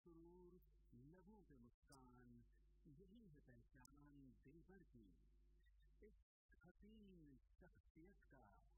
सुरूर, लबों पे मुस्कान, यही है पहचान दिलबर की। इस हसीन शख्सियत का